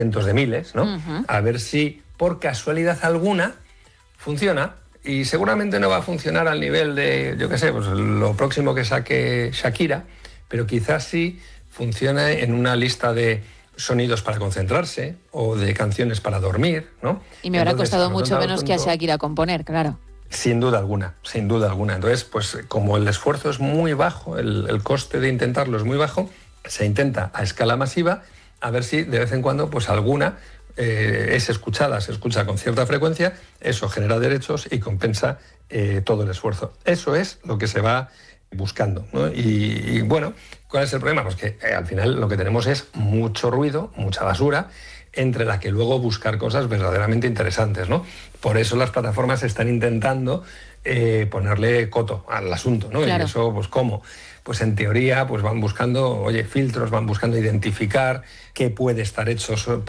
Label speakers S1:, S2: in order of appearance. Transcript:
S1: cientos de miles, ¿no?
S2: Uh-huh.
S1: A ver si por casualidad alguna funciona. Y seguramente no va a funcionar al nivel de, yo qué sé, pues lo próximo que saque Shakira, pero quizás sí funciona en una lista de sonidos para concentrarse o de canciones para dormir, ¿no?
S2: Y me habrá costado mucho menos que a Shakira componer, claro.
S1: Sin duda alguna, sin duda alguna. Entonces, pues como el esfuerzo es muy bajo, el coste de intentarlo es muy bajo, se intenta a escala masiva a ver si de vez en cuando pues alguna es escuchada, se escucha con cierta frecuencia, eso genera derechos y compensa todo el esfuerzo. Eso es lo que se va buscando, ¿no? Y bueno, ¿cuál es el problema? Pues que al final lo que tenemos es mucho ruido, mucha basura, entre la que luego buscar cosas verdaderamente interesantes, ¿no? Por eso las plataformas están intentando ponerle coto al asunto, ¿no?
S2: Claro.
S1: Y eso, pues ¿cómo? Pues en teoría pues van buscando, filtros, van buscando identificar qué puede estar hecho